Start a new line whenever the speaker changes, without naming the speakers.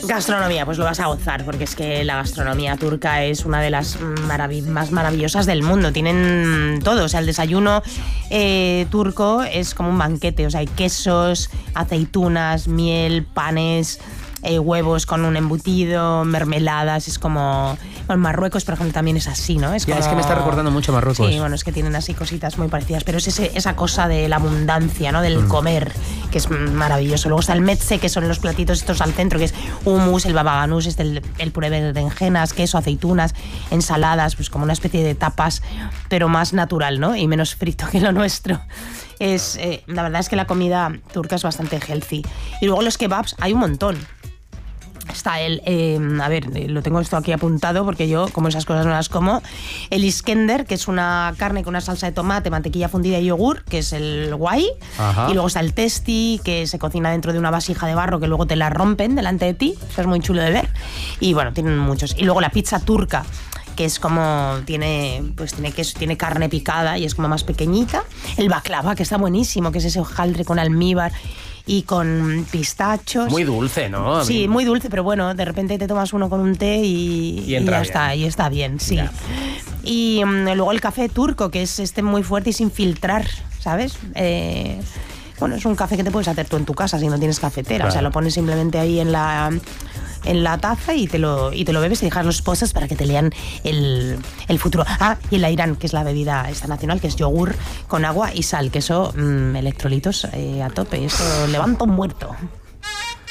Gastronomía, pues lo vas a gozar, porque es que la gastronomía turca es una de las más maravillosas del mundo. Tienen todo, o sea, el desayuno turco es como un banquete, o sea, hay quesos, aceitunas, miel, panes, huevos con un embutido, mermeladas, es como... Bueno, Marruecos, por ejemplo, también es así, ¿no?
Es que me está recordando mucho a Marruecos.
Sí, bueno, es que tienen así cositas muy parecidas, pero es esa cosa de la abundancia, ¿no? Del comer, que es maravilloso. Luego está el metse, que son los platitos estos al centro, que es hummus, el baba ganoush, el puré de berenjenas, queso, aceitunas, ensaladas, pues como una especie de tapas, pero más natural, ¿no? Y menos frito que lo nuestro. La verdad es que la comida turca es bastante healthy. Y luego los kebabs, hay un montón. Está lo tengo esto aquí apuntado porque yo, como esas cosas no las como. El iskender, que es una carne con una salsa de tomate, mantequilla fundida y yogur, que es el guay. Ajá. Y luego está el testi, que se cocina dentro de una vasija de barro que luego te la rompen delante de ti. Eso es muy chulo de ver. Y bueno, tienen muchos. Y luego la pizza turca, que es como tiene queso, tiene carne picada y es como más pequeñita. El baklava, que está buenísimo, que es ese hojaldre con almíbar y con pistachos.
Muy dulce, ¿no?
Sí, muy dulce, pero bueno, de repente te tomas uno con un té y ya está bien, sí. Ya. Y luego el café turco, que es muy fuerte y sin filtrar, ¿sabes? Bueno, es un café que te puedes hacer tú en tu casa si no tienes cafetera. Claro. O sea, lo pones simplemente ahí en la taza y te lo bebes y dejas los pozos para que te lean el futuro. Ah, y el ayran, que es la bebida esta nacional, que es yogur con agua y sal, que eso, electrolitos a tope, eso levanta un muerto.